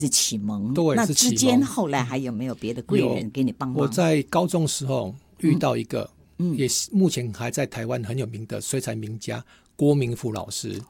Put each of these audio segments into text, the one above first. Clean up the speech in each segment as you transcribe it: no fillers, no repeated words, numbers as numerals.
的启蒙。 对， 那是启蒙。 之间后来还有没有别的贵人给你帮忙？ 我在高中时候遇到一个，也目前还在台湾很有名的水彩名家郭明福老师。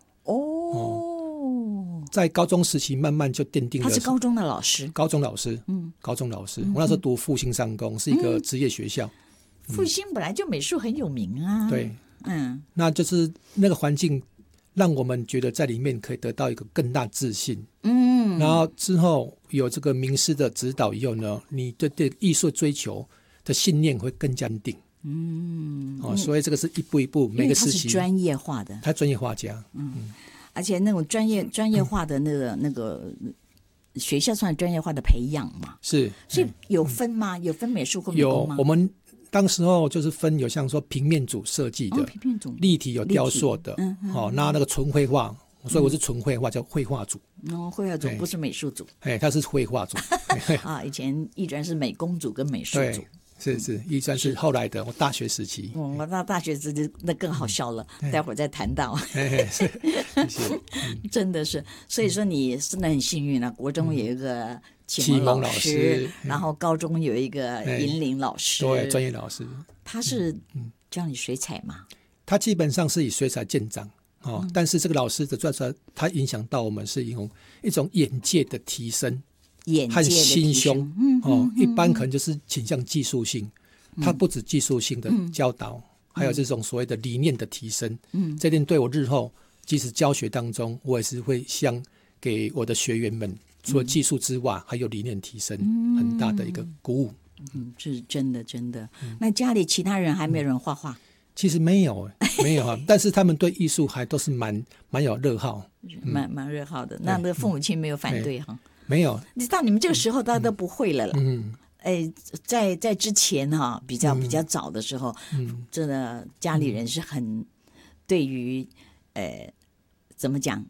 在高中时期慢慢就奠定了。 他是高中的老师。 高中老师。我那时候读复兴商工，是一个职业学校。 复兴本来就美术很有名啊。 对，那就是那个环境让我们觉得在里面可以得到一个更大自信。然后之后有这个名师的指导以后呢，你对艺术追求的信念会更坚定。所以这个是一步一步，每个时期。 他是专业化的， 他专业画家。 而且那种专业化的那个学校算专业化的培养嘛。是，所以有分吗？有分美术或美工吗？ 有，我们当时候就是分有像说平面组设计的， 平面组立体有雕塑的，那个纯绘画，所以我是纯绘画，叫绘画组。 绘画组不是美术组。 他是绘画组。 以前艺专是美工组跟美术组。 是，艺专是后来的，我大学时期。 我那大学时期那更好笑了，待会儿再谈到。 谢谢。 真的是，所以说你真的很幸运啊！国中有一个启蒙老师，然后高中有一个引领老师， 对，专业老师。 他是教你水彩吗？ 他基本上是以水彩见长。但是这个老师的专长，他影响到我们是用一种眼界的提升。和心胸。一般可能就是倾向技术性，它不止技术性的教导，还有这种所谓的理念的提升。这点对我日后即使教学当中，我也是会想给我的学员们，除了技术之外，还有理念提升，很大的一个鼓舞。 这是真的。那家里其他人还没有人画画？ 其实没有但是他们对艺术还都是蛮有热好， 蛮热好的。那父母亲没有反对哈？ 没有， 到你们这个时候大家都不会了啦。在之前比较早的时候，真的家里人是很对于怎么讲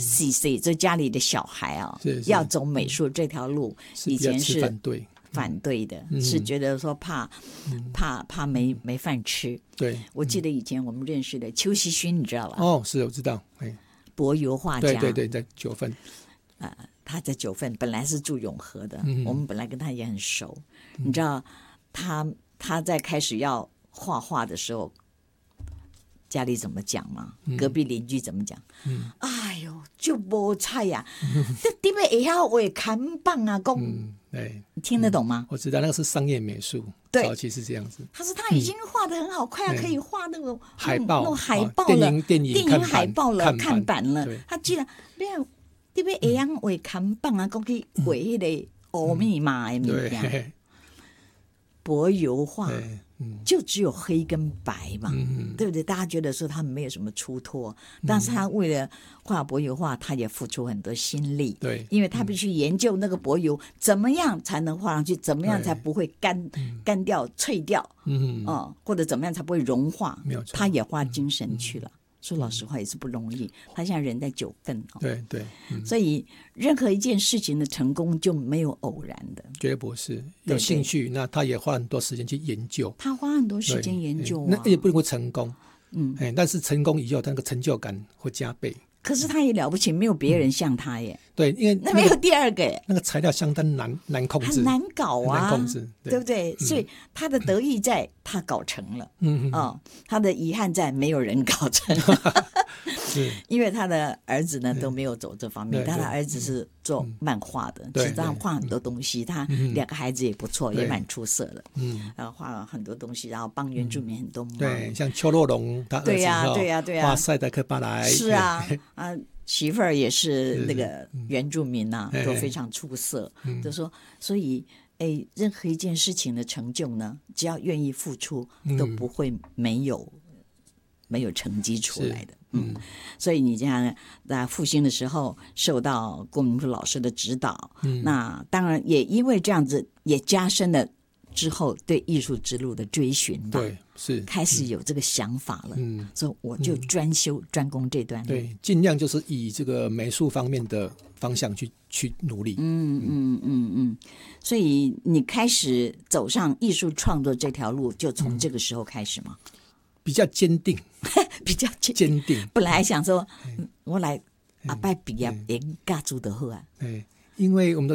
，CC 这家里的小孩要走美术这条路，以前是反对的，是觉得说怕没饭吃。对，我记得以前我们认识的邱锡勋，你知道吧？ 是我知道， 柏油画家。 对，在九份。 他在九份，本来是住永和的，我们本来跟他也很熟。你知道他在开始要画画的时候，家里怎么讲吗？隔壁邻居怎么讲？哎呦，就没菜呀！这地面也要画看板啊，讲。你听得懂吗？ 我知道那个是商业美术，早期是这样子。 他说他已经画得很好，快要可以画那个海报、 那种海报了， 电影海报了，看板了。他居然你要会晓画看板啊，讲去画迄个乌密码的物件。柏油画就只有黑跟白嘛，对不对？大家觉得说他没有什么出脱，但是他为了画柏油画，他也付出很多心力。对，因为他必须研究那个柏油怎么样才能画上去，怎么样才不会干掉、脆掉，或者怎么样才不会融化。他也花精神去了。说老实话也是不容易，他现在人在九份。对，所以任何一件事情的成功就没有偶然的， 绝对不是。有兴趣，那他也花很多时间去研究， 他花很多时间研究， 那也不能够成功。但是成功以后，他那个成就感会加倍。 可是他也了不起，没有别人像他耶。 对，因为那没有第二个耶。 那个材料相当难控制， 很难搞啊， 难控制， 对不对？所以他的得意在他搞成了，他的遗憾在没有人搞成。是因为他的儿子呢都没有走这方面，他的儿子是做漫画的，其实他画很多东西，他两个孩子也不错，也蛮出色的，然后画了很多东西，然后帮原住民很多忙。 对，像邱若龙他儿子，对呀，画塞德克巴莱， 是啊，媳妇儿也是那个原住民都非常出色，就说所以任何一件事情的成就呢，只要愿意付出，都不会没有成绩出来的。所以你这样在复兴的时候受到郭明福老师的指导，那当然也因为这样子也加深了之后对艺术之路的追寻吧。对，是开始有这个想法了。所以我就专攻这段路。 对，尽量就是以这个美术方面的方向去努力。 所以你开始走上艺术创作这条路，就从这个时候开始吗？ 比较坚定， 比较坚定。 本来还想说，我来拜毕业研教做得好啊。 因为我们都